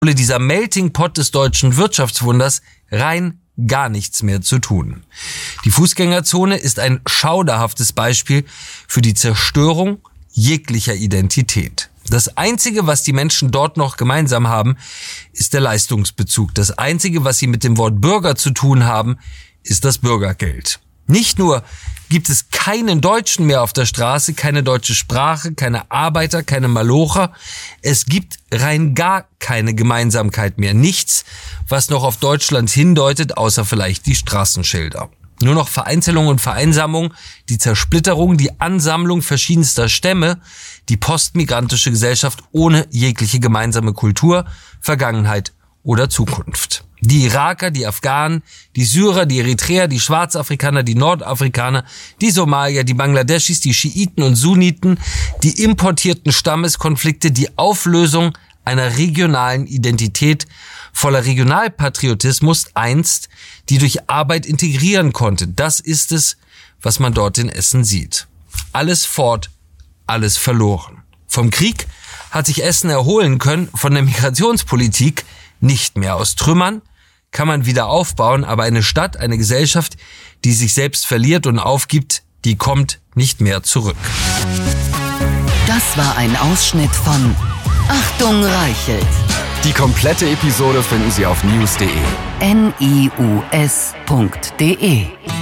dieser Melting Pot des deutschen Wirtschaftswunders rein gar nichts mehr zu tun. Die Fußgängerzone ist ein schauderhaftes Beispiel für die Zerstörung jeglicher Identität. Das Einzige, was die Menschen dort noch gemeinsam haben, ist der Leistungsbezug. Das Einzige, was sie mit dem Wort Bürger zu tun haben, ist das Bürgergeld. Nicht nur gibt es keinen Deutschen mehr auf der Straße, keine deutsche Sprache, keine Arbeiter, keine Malocher. Es gibt rein gar keine Gemeinsamkeit mehr. Nichts, was noch auf Deutschland hindeutet, außer vielleicht die Straßenschilder. Nur noch Vereinzelung und Vereinsamung, die Zersplitterung, die Ansammlung verschiedenster Stämme, die postmigrantische Gesellschaft ohne jegliche gemeinsame Kultur, Vergangenheit oder Zukunft. Die Iraker, die Afghanen, die Syrer, die Eritreer, die Schwarzafrikaner, die Nordafrikaner, die Somalier, die Bangladeschis, die Schiiten und Sunniten, die importierten Stammeskonflikte, die Auflösung einer regionalen Identität voller Regionalpatriotismus einst, die durch Arbeit integrieren konnte. Das ist es, was man dort in Essen sieht. Alles fort, alles verloren. Vom Krieg hat sich Essen erholen können, von der Migrationspolitik nicht mehr. Aus Trümmern kann man wieder aufbauen, aber eine Stadt, eine Gesellschaft, die sich selbst verliert und aufgibt, die kommt nicht mehr zurück. Das war ein Ausschnitt von Achtung Reichelt. Die komplette Episode finden Sie auf news.de. news.de